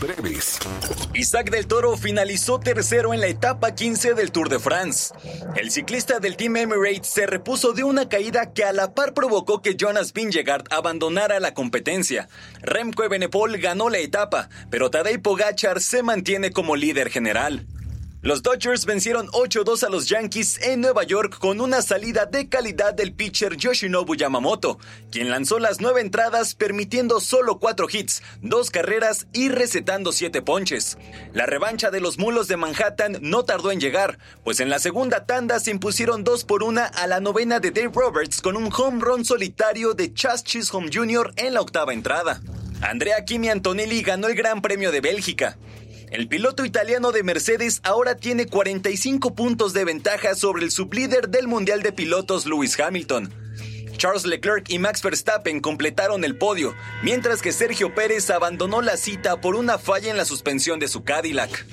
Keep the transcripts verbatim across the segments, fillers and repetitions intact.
breves. Isaac del Toro finalizó tercero en la etapa quince del Tour de France. El ciclista del Team Emirates se repuso de una caída que a la par provocó que Jonas Vingegaard abandonara la competencia. Remco Evenepoel ganó la etapa, pero Tadej Pogačar se mantiene como líder general. Los Dodgers vencieron ocho dos a los Yankees en Nueva York con una salida de calidad del pitcher Yoshinobu Yamamoto, quien lanzó las nueve entradas permitiendo solo cuatro hits, dos carreras y recetando siete ponches. La revancha de los Mulos de Manhattan no tardó en llegar, pues en la segunda tanda se impusieron dos por una a la novena de Dave Roberts con un home run solitario de Chas Chisholm junior en la octava entrada. Andrea Kimi Antonelli ganó el Gran Premio de Bélgica. El piloto italiano de Mercedes ahora tiene cuarenta y cinco puntos de ventaja sobre el sublíder del Mundial de Pilotos Lewis Hamilton. Charles Leclerc y Max Verstappen completaron el podio, mientras que Sergio Pérez abandonó la cita por una falla en la suspensión de su Cadillac.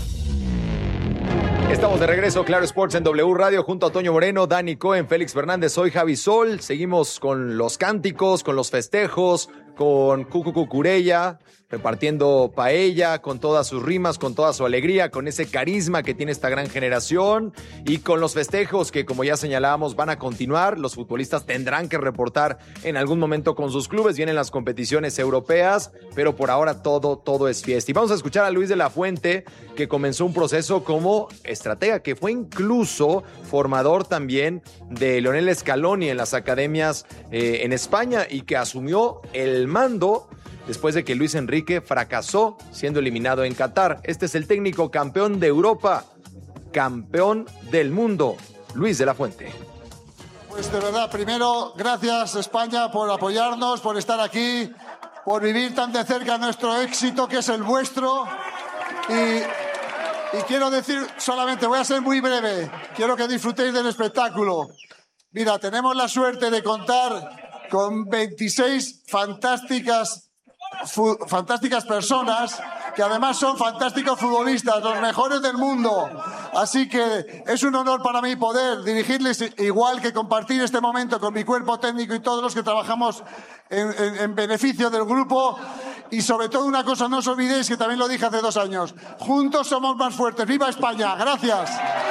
Estamos de regreso, Claro Sports en W Radio, junto a Toño Moreno, Dani Cohen, Félix Fernández, soy Javi Sol. Seguimos con los cánticos, con los festejos, con Cucu Cucurella, repartiendo paella, con todas sus rimas, con toda su alegría, con ese carisma que tiene esta gran generación y con los festejos que, como ya señalábamos, van a continuar. Los futbolistas tendrán que reportar en algún momento con sus clubes, vienen las competiciones europeas, pero por ahora todo, todo es fiesta. Y vamos a escuchar a Luis de la Fuente, que comenzó un proceso como estratega, que fue incluso formador también de Lionel Scaloni en las academias eh, en España y que asumió el mando después de que Luis Enrique fracasó siendo eliminado en Qatar. Este es el técnico campeón de Europa, campeón del mundo, Luis de la Fuente. Pues de verdad, primero, gracias España por apoyarnos, por estar aquí, por vivir tan de cerca nuestro éxito que es el vuestro. Y, y quiero decir solamente, voy a ser muy breve, quiero que disfrutéis del espectáculo. Mira, tenemos la suerte de contar con veintiséis fantásticas, fu, fantásticas personas que además son fantásticos futbolistas, los mejores del mundo. Así que es un honor para mí poder dirigirles, igual que compartir este momento con mi cuerpo técnico y todos los que trabajamos en, en, en beneficio del grupo. Y sobre todo una cosa, no os olvidéis que también lo dije hace dos años. Juntos somos más fuertes. ¡Viva España! ¡Gracias!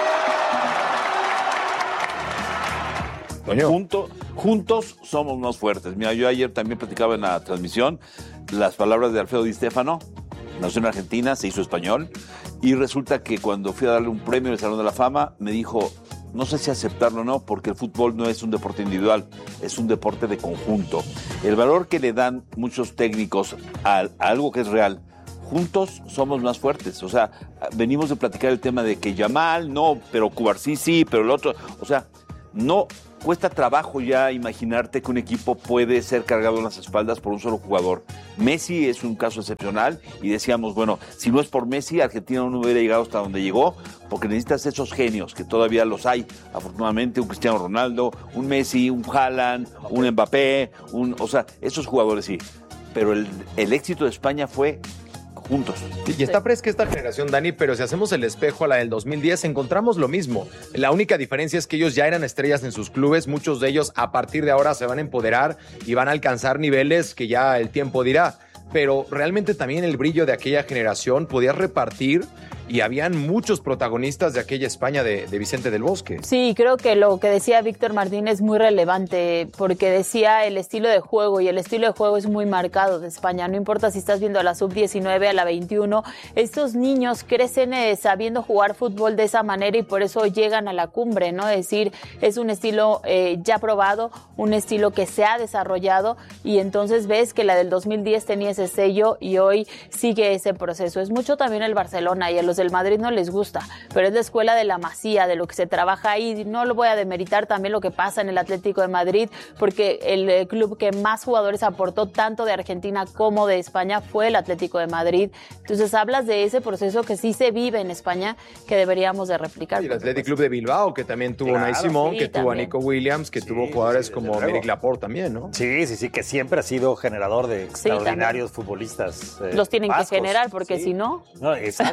Junto, juntos somos más fuertes. Mira, yo ayer también platicaba en la transmisión las palabras de Alfredo Di Stéfano. Nació en Argentina, se hizo español, y resulta que cuando fui a darle un premio en el Salón de la Fama, me dijo, no sé si aceptarlo o no, porque el fútbol no es un deporte individual, es un deporte de conjunto. El valor que le dan muchos técnicos a, a algo que es real, juntos somos más fuertes. O sea, venimos de platicar el tema de que Yamal, no, pero Cubarsí sí, pero el otro, o sea, no... Cuesta trabajo ya imaginarte que un equipo puede ser cargado en las espaldas por un solo jugador. Messi es un caso excepcional y decíamos, bueno, si no es por Messi, Argentina no hubiera llegado hasta donde llegó, porque necesitas esos genios, que todavía los hay, afortunadamente, un Cristiano Ronaldo, un Messi, un Haaland, un Mbappé, un, o sea, esos jugadores sí. Pero el, el éxito de España fue juntos. Y está fresca esta generación, Dani, pero si hacemos el espejo a la del dos mil diez, encontramos lo mismo. La única diferencia es que ellos ya eran estrellas en sus clubes, muchos de ellos a partir de ahora se van a empoderar y van a alcanzar niveles que ya el tiempo dirá. Pero realmente también el brillo de aquella generación podía repartir y habían muchos protagonistas de aquella España de, de Vicente del Bosque. Sí, creo que lo que decía Víctor Martín es muy relevante, porque decía el estilo de juego, y el estilo de juego es muy marcado de España. No importa si estás viendo a la sub diecinueve, a la veintiuno, estos niños crecen eh, sabiendo jugar fútbol de esa manera y por eso llegan a la cumbre, ¿no? Es decir, es un estilo eh, ya probado, un estilo que se ha desarrollado, y entonces ves que la del dos mil diez tenía ese sello y hoy sigue ese proceso. Es mucho también el Barcelona, y a los del Madrid no les gusta, pero es la escuela de la Masía, de lo que se trabaja ahí. No lo voy a demeritar también lo que pasa en el Atlético de Madrid, porque el, el club que más jugadores aportó tanto de Argentina como de España fue el Atlético de Madrid. Entonces hablas de ese proceso que sí se vive en España, que deberíamos de replicar. Y el Atlético Club de Bilbao, que también tuvo Claro, Unai Simón, sí, que también. tuvo a Nico Williams, que Sí, tuvo jugadores sí, como desde luego. Meric Laporte también, ¿no? Sí, sí, sí, que siempre ha sido generador de extraordinarios futbolistas. Eh, Los tienen vascos. que generar, porque Sí. si no... No, exacto, por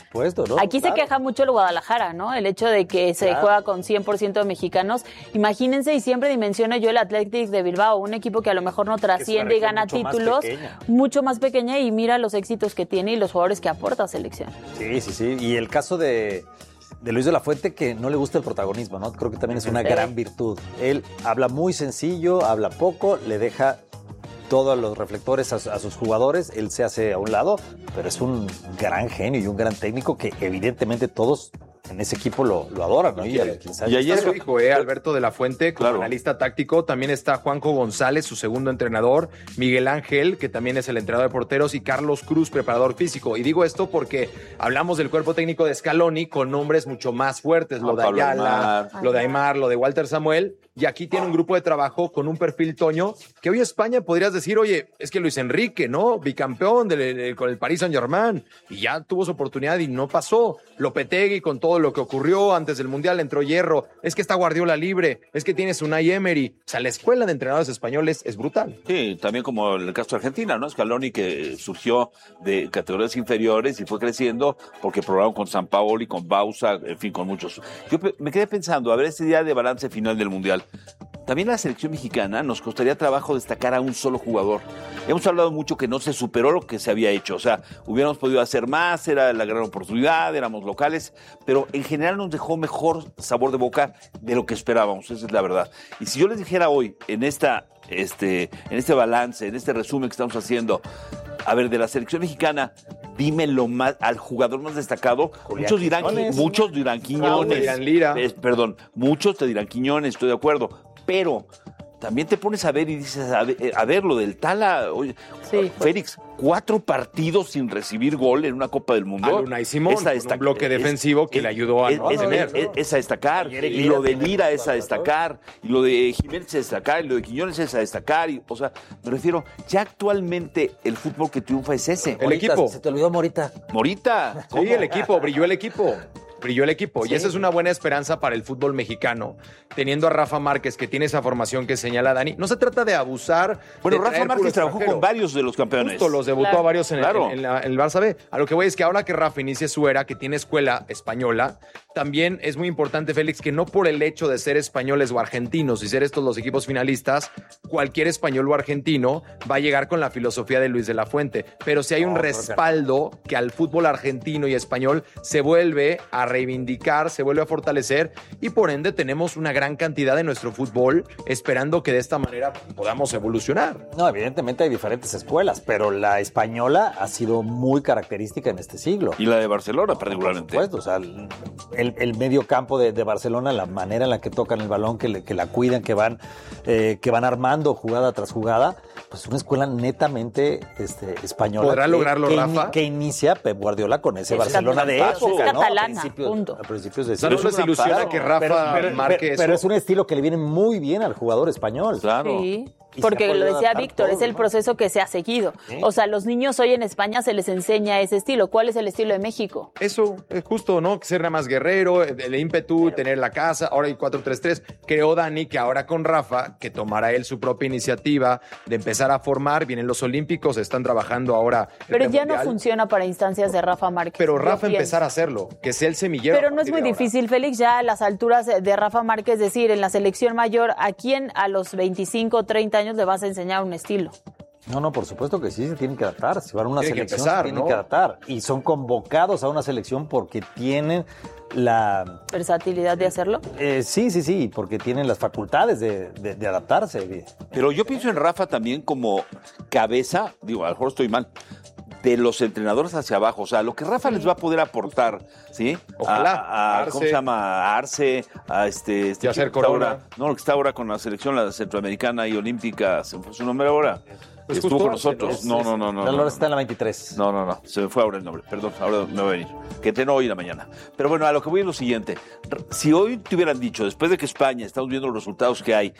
supuesto, ¿no? Aquí Claro. se queja mucho el Guadalajara, ¿no? El hecho de que se Claro. juega con cien por ciento de mexicanos. Imagínense, y siempre dimensiono yo el Athletic de Bilbao, un equipo que a lo mejor no trasciende y región gana mucho más títulos, pequeña. mucho más pequeña, y mira los éxitos que tiene y los jugadores que aporta a selección. Sí, sí, sí. Y el caso de, de Luis de la Fuente, que no le gusta el protagonismo, ¿no? Creo que también es una Sí. gran virtud. Él habla muy sencillo, habla poco, le deja todos los reflectores a, a sus jugadores, él se hace a un lado, pero es un gran genio y un gran técnico que evidentemente todos en ese equipo lo, lo adoran, ¿no? Y, a quien sabe- Y ayer- Está su hijo, eh, Alberto de la Fuente, como Claro. analista táctico. También está Juanjo González, su segundo entrenador, Miguel Ángel, que también es el entrenador de porteros, y Carlos Cruz, preparador físico. Y digo esto porque hablamos del cuerpo técnico de Scaloni con nombres mucho más fuertes, lo Ah, de Pablo Ayala, Aymar. lo de Aymar, lo de Walter Samuel. Y aquí tiene un grupo de trabajo con un perfil Toño, que hoy España podrías decir, oye, es que Luis Enrique, ¿no? Bicampeón del- del- con el Paris Saint-Germain, y ya tuvo su oportunidad y no pasó. Lopetegui, con todo lo que ocurrió antes del Mundial, entró Hierro. Es que está Guardiola libre, es que tienes Unai Emery. O sea, la escuela de entrenadores españoles es brutal. Sí, también como el caso de Argentina, ¿no? Scaloni, que surgió de categorías inferiores y fue creciendo porque probaron con San Paolo y con Bausa, en fin, con muchos. Yo pe- me quedé pensando, a ver, este día de balance final del Mundial, también la selección mexicana nos costaría trabajo destacar a un solo jugador. Hemos hablado mucho que no se superó lo que se había hecho, o sea, hubiéramos podido hacer más, era la gran oportunidad, éramos locales, pero en general nos dejó mejor sabor de boca de lo que esperábamos, esa es la verdad. Y si yo les dijera hoy, en esta, este, en este balance, en este resumen que estamos haciendo, a ver, de la selección mexicana, dime lo más, al jugador más destacado. Julián Muchos dirán, Quiñones. muchos dirán Quiñones. Julián Lira. Eh, perdón, muchos te dirán Quiñones, estoy de acuerdo, pero también te pones a ver y dices, a ver, a ver, lo del Tala, oye, Sí. Félix, cuatro partidos sin recibir gol en una Copa del Mundo. A Unai Simón, con un bloque defensivo que le ayudó a no es, tener. es- es a destacar, Y Eric y Lira lo de tiene Lira es a cuatro, destacar, y lo de Jiménez es a destacar, y lo de Quiñones es a destacar, y, o sea, me refiero, ya actualmente el fútbol que triunfa es ese. El equipo. Se te olvidó Morita. Morita. Sí, el equipo, brilló el equipo. Brilló el equipo. Y esa es una buena esperanza para el fútbol mexicano. Teniendo a Rafa Márquez, que tiene esa formación que señala Dani. No se trata de abusar. Bueno, de Rafa traer Márquez puro trabajó extranjero. con varios de los campeones. Justo los debutó Claro. a varios en, el- Claro. en la- en el Barça B. A lo que voy es que ahora que Rafa inicie su era, que tiene escuela española, también es muy importante, Félix, que no por el hecho de ser españoles o argentinos y ser estos los equipos finalistas, cualquier español o argentino va a llegar con la filosofía de Luis de la Fuente. Pero si hay un No, creo que no. respaldo que al fútbol argentino y español se vuelve a reivindicar, se vuelve a fortalecer, y por ende tenemos una gran cantidad de nuestro fútbol esperando que de esta manera podamos evolucionar. No, evidentemente hay diferentes escuelas, pero la española ha sido muy característica en este siglo. Y la de Barcelona, Por particularmente. supuesto, o sea, el, el medio campo de, de Barcelona, la manera en la que tocan el balón, que, le- que la cuidan, que van, eh, que van armando jugada tras jugada, pues una escuela netamente este, española. ¿Podrá que- lograrlo, que, Rafa? Que inicia Pep Guardiola con ese Es Barcelona de catalán, época, es ¿no? catalana, A principios, punto. a principios de O sea, no siglo. les ilusiona Claro. que Rafa Pero, pero- marque pero- eso. pero es un estilo que le viene muy bien al jugador español. Claro. Sí, Y se porque ha podido lo decía adaptar Víctor, todo, es el ¿no? proceso que se ha seguido. Sí. O sea, los niños hoy en España se les enseña ese estilo. ¿Cuál es el estilo de México? Eso es justo, ¿no? Ser más guerrero, el ímpetu, tener la casa. Ahora hay cuatro tres tres. Creo, Dani, que ahora con Rafa, que tomará él su propia iniciativa de empezar a formar. Vienen los Olímpicos, están trabajando ahora. el Pero ya no premundial. funciona para instancias de Rafa Márquez. Pero yo Rafa pienso. empezar a hacerlo, que sea el semillero. Pero a no es partir muy de ahora. difícil, Félix, ya a las alturas de Rafa Márquez decir, en la selección mayor, ¿a quién a los veinticinco o treinta años le vas a enseñar un estilo? No, no, por supuesto que sí, se tienen que adaptar. Si van a una Tienen que selección, empezar, se tienen ¿no? que adaptar. Y son convocados a una selección porque tienen la... ¿Versatilidad de hacerlo? eh, sí, sí, sí, porque tienen las facultades de, de- de adaptarse. Pero yo pienso en Rafa también como cabeza, digo, a lo mejor estoy mal, de los entrenadores hacia abajo. O sea, lo que Rafa les va a poder aportar, ¿sí? Ojalá. A, a- Arce. ¿Cómo se llama? A Arce, a este... este Yacer chico que está Corona. ahora- no, lo que está ahora con la selección, la centroamericana y olímpica, ¿se me fue su nombre ahora? Pues Estuvo justo con nosotros. es- No, no, no, no. La no, Lora no. está en la veintitrés. No, no, no, se me fue ahora el nombre, perdón, ahora me va a venir. Que entrenó hoy en la mañana. Pero bueno, a lo que voy es lo siguiente. R- Si hoy te hubieran dicho, después de que España, estamos viendo los resultados que hay,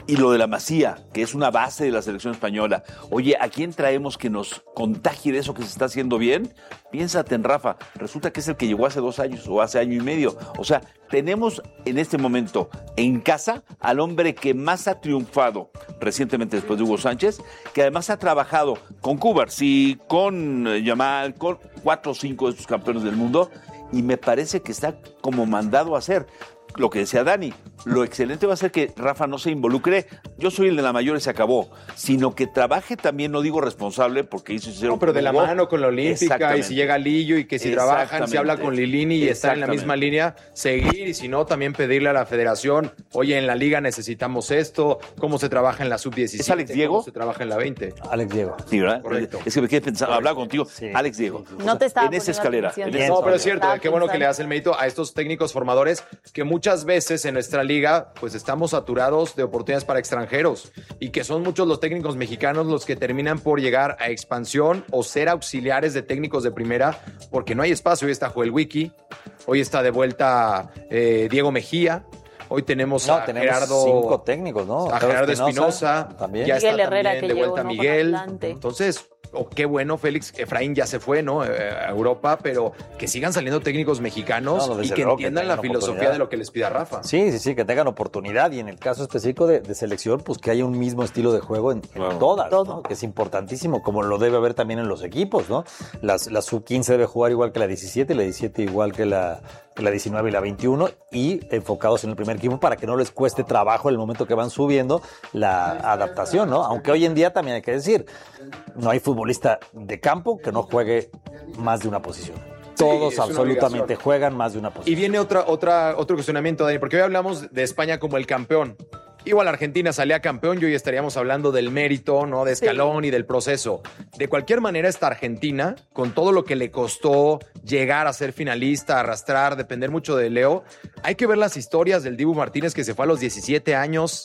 Y lo de la Masía, que es una base de la selección española. Oye, ¿a quién traemos que nos contagie de eso que se está haciendo bien? Piénsate en Rafa. Resulta que es el que llegó hace dos años o hace año y medio. O sea, tenemos en este momento en casa al hombre que más ha triunfado recientemente después de Hugo Sánchez, que además ha trabajado con Cubarsí, con Yamal, con cuatro o cinco de estos campeones del mundo, y me parece que está como mandado a hacer. Lo que decía Dani, lo excelente va a ser que Rafa no se involucre, yo soy el de la mayor y se acabó, sino que trabaje también, no digo responsable, porque hizo hicieron... No, pero de la mano con la Olímpica, y si llega Lillo, y que si trabajan, si habla con Lilini y está en la misma línea, seguir, y si no, también pedirle a la federación, oye, en la liga necesitamos esto, cómo se trabaja en la sub diecisiete, ¿es Alex Diego? ¿Cómo se trabaja en la veinte? Alex Diego. Sí, ¿verdad? Correcto. Es que me quedé pensando, hablaba contigo, Sí. Alex Diego. No te estaba en esa escalera. En esa No, pero es escalera. cierto, qué bueno que le das el mérito a estos técnicos formadores que muchas veces en nuestra liga pues estamos saturados de oportunidades para extranjeros y que son muchos los técnicos mexicanos los que terminan por llegar a expansión o ser auxiliares de técnicos de primera porque no hay espacio. Hoy está Joel Wiki, hoy está de vuelta eh, Diego Mejía. Hoy tenemos No, a tenemos Gerardo, cinco técnicos, ¿no? a Gerardo Espinosa, también. ya Miguel está Herrera, también que de llegó, vuelta ¿no? Con Miguel. Atlante. Entonces, oh, qué bueno, Félix. Efraín ya se fue, ¿no? Eh, a Europa, pero que sigan saliendo técnicos mexicanos No, no, y desde que luego que entiendan tengan la filosofía oportunidad. de lo que les pida Rafa. Sí, sí, sí, que tengan oportunidad y en el caso específico de, de selección, pues que haya un mismo estilo de juego en, en Claro. todas, Todo. ¿no? Que es importantísimo, como lo debe haber también en los equipos, ¿no? Las, la sub quince debe jugar igual que la diecisiete y la diecisiete igual que la, que la diecinueve y la veintiuno y enfocados en el primer equipo para que no les cueste trabajo en el momento que van subiendo la adaptación, ¿no? Aunque hoy en día también hay que decir, no hay futbolista de campo que no juegue más de una posición. Todos es una absolutamente obligación. juegan más de una posición. Y viene otra, otra, otro cuestionamiento, Dani, porque hoy hablamos de España como el campeón. Igual Argentina salía campeón y hoy estaríamos hablando del mérito, ¿no? De escalón y del proceso. De cualquier manera, esta Argentina, con todo lo que le costó llegar a ser finalista, arrastrar, depender mucho de Leo, hay que ver las historias del Dibu Martínez que se fue a los diecisiete años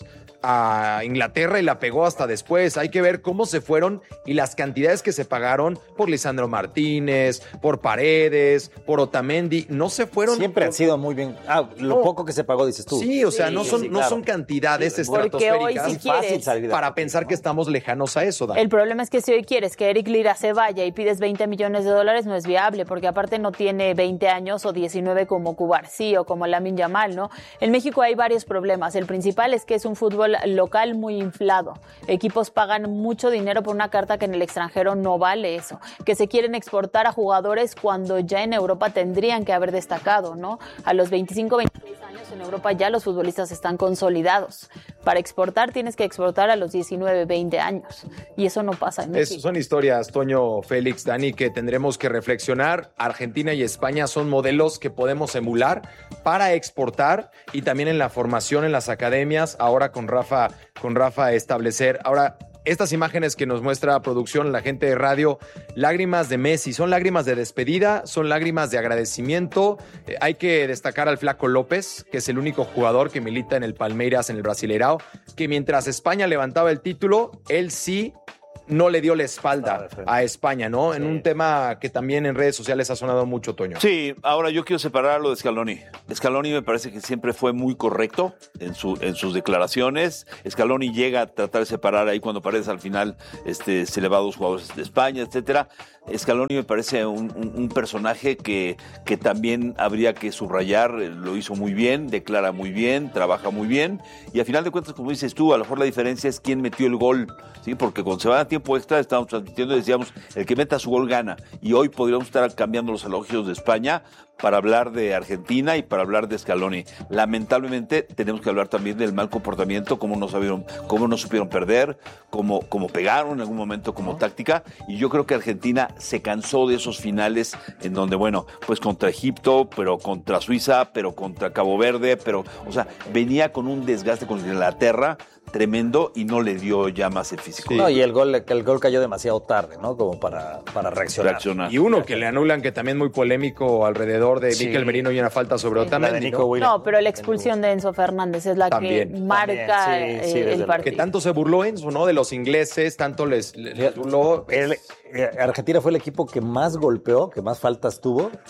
a Inglaterra y la pegó hasta después. Hay que ver cómo se fueron y las cantidades que se pagaron por Lisandro Martínez, por Paredes, por Otamendi. No se fueron... Siempre han sido muy bien. Ah, lo No. poco que se pagó, dices tú. Sí, o sea, Sí, no son, sí, no claro. son cantidades Porque hoy estratosféricas si Es fácil quieres, salir de para aquí, pensar ¿no? que estamos lejanos a eso, Dan. el problema es que si hoy quieres que Eric Lira se vaya y pides veinte millones de dólares, no es viable, porque aparte no tiene veinte años o diecinueve como Cubarsí o como Lamine Yamal, ¿no? En México hay varios problemas. El principal es que es un fútbol local muy inflado. Equipos pagan mucho dinero por una carta que en el extranjero no vale eso. Que se quieren exportar a jugadores cuando ya en Europa tendrían que haber destacado, ¿no? A los veinticinco, veintiséis años en Europa ya los futbolistas están consolidados. Para exportar tienes que exportar a los diecinueve, veinte años. Y eso no pasa en México. Es- son historias, Toño, Félix, Dani, que tendremos que reflexionar. Argentina y España son modelos que podemos emular para exportar y también en la formación en las academias, ahora con Rafa, con Rafa establecer. Ahora, estas imágenes que nos muestra producción, la gente de radio, lágrimas de Messi, son lágrimas de despedida, son lágrimas de agradecimiento. Eh, hay que destacar al Flaco López, que es el único jugador que milita en el Palmeiras, en el Brasileirao, que mientras España levantaba el título, él sí no le dio la espalda a España, ¿no? En un tema que también en redes sociales ha sonado mucho, Toño. Sí, ahora yo quiero separar lo de Scaloni. Scaloni me parece que siempre fue muy correcto en, su, en sus declaraciones. Scaloni llega a tratar de separar ahí cuando Paredes al final este, se le va a dos jugadores de España, etcétera. Scaloni me parece un, un, un personaje que, que también habría que subrayar. Lo hizo muy bien, declara muy bien, trabaja muy bien. Y al final de cuentas, como dices tú, a lo mejor la diferencia es quién metió el gol, ¿sí? Porque cuando se va a tiempo extra, estábamos transmitiendo y decíamos, el que meta su gol gana. Y hoy podríamos estar cambiando los elogios de España para hablar de Argentina y para hablar de Scaloni. Lamentablemente tenemos que hablar también del mal comportamiento, cómo no sabieron, cómo no supieron perder, cómo, cómo pegaron en algún momento como táctica. Y yo creo que Argentina se cansó de esos finales en donde, bueno, pues contra Egipto, pero contra Suiza, pero contra Cabo Verde, pero, o sea, venía con un desgaste contra Inglaterra tremendo y no le dio ya más el físico. No, y el gol, el gol cayó demasiado tarde, ¿no? Como para, para reaccionar. Reaccionar. Y uno que le anulan, que también muy polémico alrededor de Sí. Mikel Merino y una falta sobre La de Otamendi, Nico ¿no? Williams. No, pero la expulsión de Enzo Fernández es la También, que marca también, sí, sí, eh, desde el luego. partido. Que tanto se burló Enzo, ¿no? De los ingleses, tanto les, les burló. El- eh, Argentina fue el equipo que más golpeó, que más faltas tuvo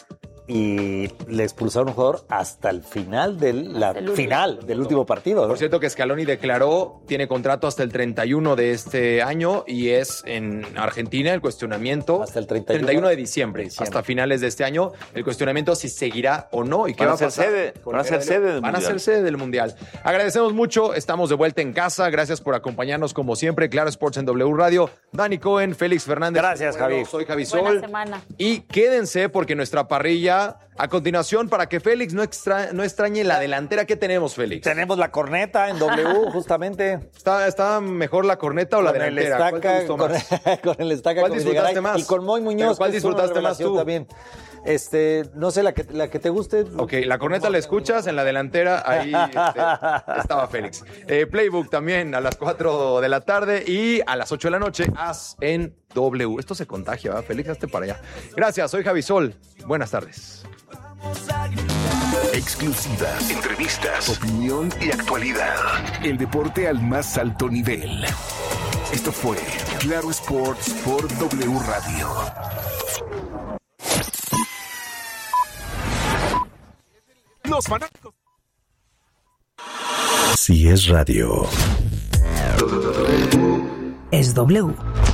y le expulsaron a un jugador hasta el final del, la el final del último partido, ¿no? Por cierto que Scaloni declaró, tiene contrato hasta el treinta y uno de este año y es en Argentina el cuestionamiento. Hasta el treinta y uno de diciembre, diciembre. hasta finales de este año, el cuestionamiento si seguirá o no y qué Van va a a ser pasar. sede, con van a la ser era sede del- del Van a Mundial. ser sede del Mundial. Agradecemos mucho, estamos de vuelta en casa, gracias por acompañarnos como siempre, Claro Sports en W Radio, Dani Cohen, Félix Fernández. Gracias, Bueno, Javi. Soy Javi Buena Sol. semana. Y quédense porque nuestra parrilla, a continuación, para que Félix no, extra, no extrañe la delantera. ¿Qué tenemos, Félix? Tenemos la corneta en W, justamente. ¿Está, está mejor la corneta o la Con el delantera? ¿Cuál te estaca, gustó con, más? con el estaca, ¿Cuál con disfrutaste Videgaray más? y con Moy ¿Pero Muñoz. cuál que es una disfrutaste más revelación tú? También. Este, no sé, la que, la que te guste. Ok, la corneta la escuchas, en la delantera ahí este, estaba Félix. Eh, Playbook también a las cuatro de la tarde y a las ocho de la noche, As en W. Esto se contagia, ¿verdad, Félix? Hazte para allá. Gracias, soy Javi Sol. Buenas tardes. Exclusivas, entrevistas, opinión y actualidad. El deporte al más alto nivel. Esto fue Claro Sports por W Radio. Los fanáticos. Si es radio. Es W.